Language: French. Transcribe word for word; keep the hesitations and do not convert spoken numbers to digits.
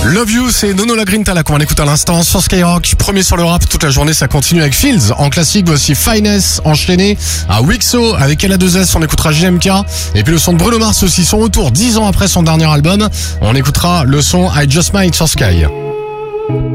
Love You, c'est Nono Lagrinta qu'on va écouter à l'instant sur Skyrock. Premier sur le rap toute la journée, ça continue avec Fields. En classique, voici Finesse enchaîné à Wixo avec L A deux S. On écoutera J M K. Et puis le son de Bruno Mars aussi, son retour dix ans après son dernier album. On écoutera le son I Just Might sur Sky.